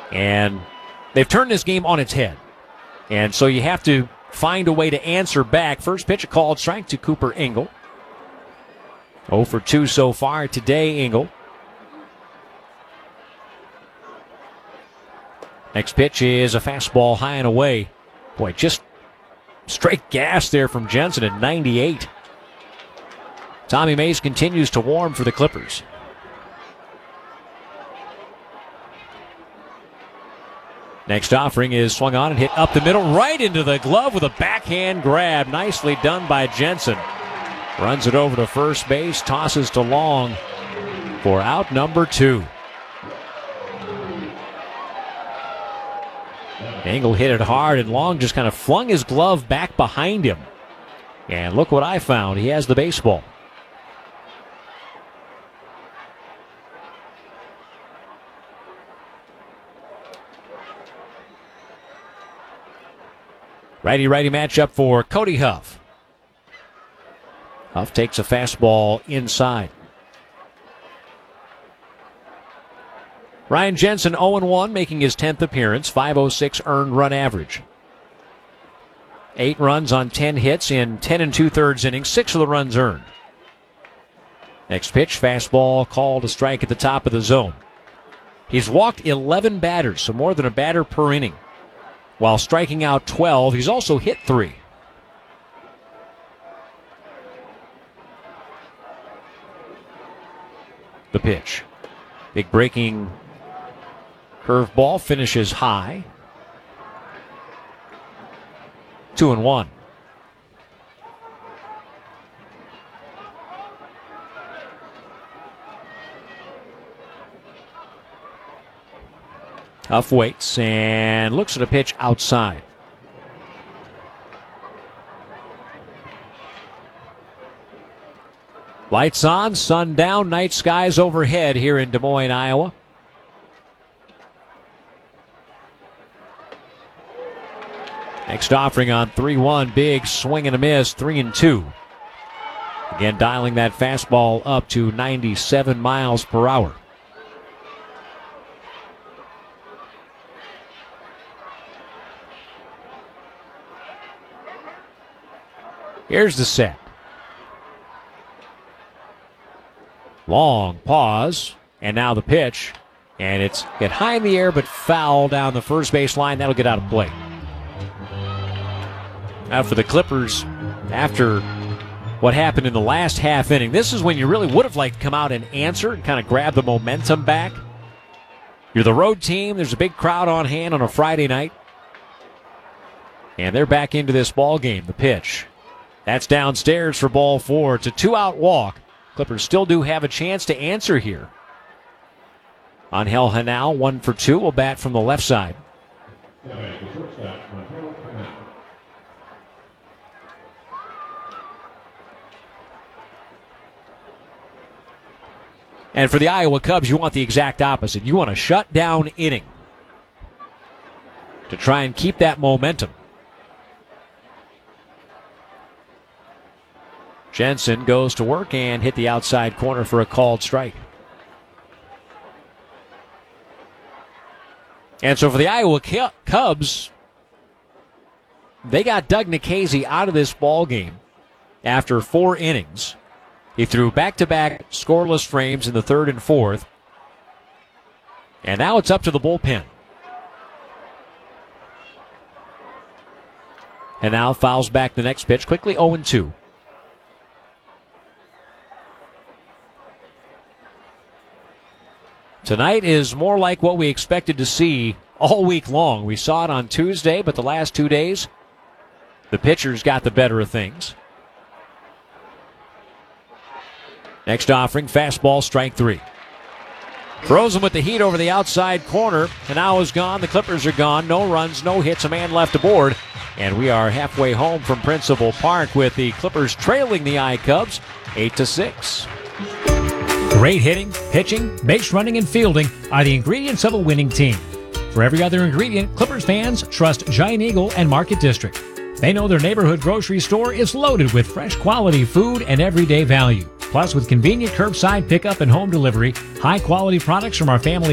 And they've turned this game on its head. And so you have to find a way to answer back. First pitch, a called strike to Cooper Engel. 0 for 2 so far today, Engel. Next pitch is a fastball high and away. Boy, just straight gas there from Jensen at 98. Tommy Mace continues to warm for the Clippers. Next offering is swung on and hit up the middle, right into the glove with a backhand grab. Nicely done by Jensen. Runs it over to first base, tosses to Long for out number 2. Engel hit it hard, and Long just kind of flung his glove back behind him. And look what I found. He has the baseball. Righty-righty matchup for Cody Huff. Huff takes a fastball inside. Ryan Jensen 0-1, making his 10th appearance, 5.06 earned run average. 8 runs on 10 hits in 10 2/3 innings, 6 of the runs earned. Next pitch, fastball called a strike at the top of the zone. He's walked 11 batters, so more than a batter per inning. While striking out 12, he's also hit 3. The pitch. Big breaking curveball finishes high. 2-1. Huff waits and looks at a pitch outside. Lights on, sun down, night skies overhead here in Des Moines, Iowa. Next offering on 3-1, big swing and a miss, 3-2. Again, dialing that fastball up to 97 miles per hour. Here's the set. Long pause, and now the pitch. And it's hit high in the air, but foul down the first base line. That'll get out of play. Now for the Clippers, after what happened in the last half inning, this is when you really would have liked to come out and answer and kind of grab the momentum back. You're the road team. There's a big crowd on hand on a Friday night. And they're back into this ball game. The pitch. That's downstairs for ball 4. It's a 2-out walk. Clippers still do have a chance to answer here. Angel Henao, 1 for 2, will bat from the left side. And for the Iowa Cubs, you want the exact opposite. You want a shutdown inning to try and keep that momentum. Jensen goes to work and hit the outside corner for a called strike. And so for the Iowa Cubs, they got Doug Nikhazy out of this ball game after 4 innings. He threw back-to-back scoreless frames in the 3rd and 4th. And now it's up to the bullpen. And now fouls back the next pitch quickly, 0-2. Tonight is more like what we expected to see all week long. We saw it on Tuesday, but the last 2 days, the pitchers got the better of things. Next offering, fastball, strike 3. Throws him with the heat over the outside corner. Henao is gone. The Clippers are gone. No runs, no hits, a man left aboard. And we are halfway home from Principal Park with the Clippers trailing the iCubs 8-6. Great hitting, pitching, base running, and fielding are the ingredients of a winning team. For every other ingredient, Clippers fans trust Giant Eagle and Market District. They know their neighborhood grocery store is loaded with fresh quality food and everyday value. Plus, with convenient curbside pickup and home delivery, high quality products from our family